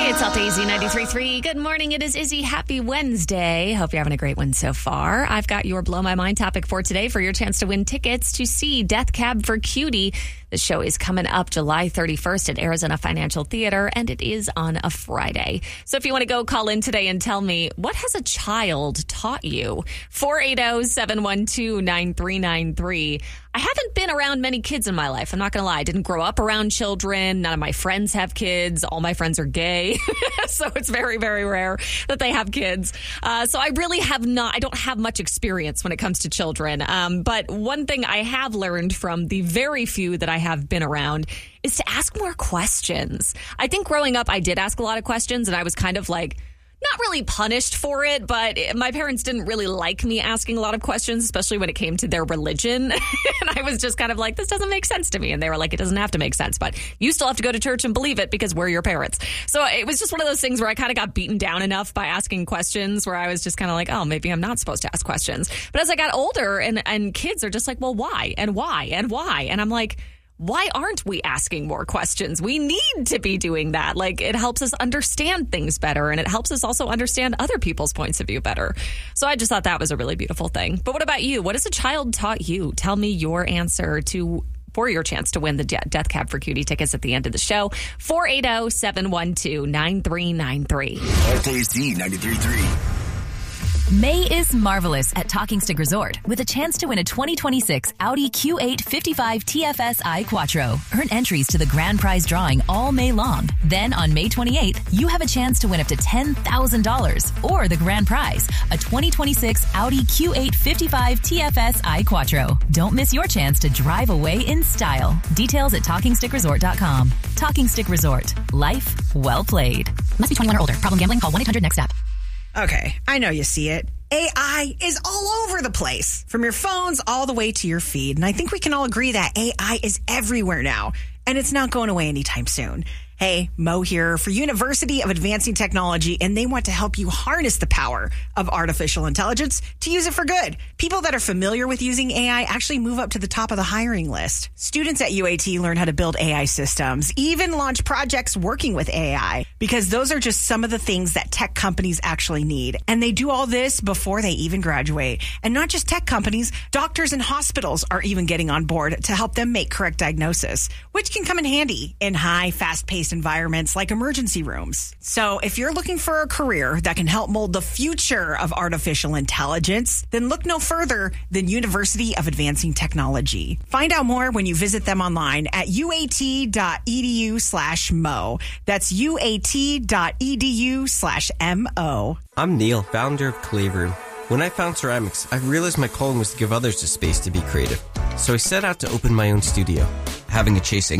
It's Alt AZ 93.3. Good morning. It is Izzy. Happy Wednesday. Hope you're having a great one so far. I've got your Blow My Mind topic for today for your chance to win tickets to see Death Cab for Cutie. The show is coming up July 31st at Arizona Financial Theater, and it is on a Friday. So if you want to go call in today and tell me, what has a child taught you? 480-712-9393. I haven't been around many kids in my life. I'm not going to lie. I didn't grow up around children. None of my friends have kids. All my friends are gay. So it's very, very rare that they have kids. So I really I don't have much experience when it comes to children. But one thing I have learned from the very few that I have been around is to ask more questions. I think growing up, I did ask a lot of questions, and I was kind of like, not really punished for it, but my parents didn't really like me asking a lot of questions, especially when it came to their religion. And I was just kind of like, this doesn't make sense to me. And they were like, it doesn't have to make sense, but you still have to go to church and believe it because we're your parents. So it was just one of those things where I kind of got beaten down enough by asking questions where I was just kind of like, oh, maybe I'm not supposed to ask questions. But as I got older and kids are just like, well, why? And why? And why? And I'm like, why aren't we asking more questions? We need to be doing that. Like, it helps us understand things better, and it helps us also understand other people's points of view better. So I just thought that was a really beautiful thing. But what about you? What has a child taught you? Tell me your answer for your chance to win the Death Cab for Cutie tickets at the end of the show. 480-712-9393. RKC 93.3. May is marvelous at Talking Stick Resort with a chance to win a 2026 Audi Q8 55 TFSI Quattro. Earn entries to the grand prize drawing all May long. Then on May 28th, you have a chance to win up to $10,000 or the grand prize, a 2026 Audi Q8 55 TFSI Quattro. Don't miss your chance to drive away in style. Details at TalkingStickResort.com. Talking Stick Resort. Life well played. Must be 21 or older. Problem gambling? Call 1-800-NEXT-STEP. Okay, I know you see it. AI is all over the place, from your phones all the way to your feed. And I think we can all agree that AI is everywhere now, and it's not going away anytime soon. Hey, Mo here for University of Advancing Technology, and they want to help you harness the power of artificial intelligence to use it for good. People that are familiar with using AI actually move up to the top of the hiring list. Students at UAT learn how to build AI systems, even launch projects working with AI, because those are just some of the things that tech companies actually need. And they do all this before they even graduate. And not just tech companies, doctors and hospitals are even getting on board to help them make correct diagnosis, which can come in handy in high, fast-paced environments like emergency rooms. So if you're looking for a career that can help mold the future of artificial intelligence, then look no further than University of Advancing Technology. Find out more when you visit them online at uat.edu/mo. That's uat.edu/mo. I'm Neil, founder of Clay Room. When I found ceramics, I realized my calling was to give others the space to be creative. So I set out to open my own studio. Having a chasing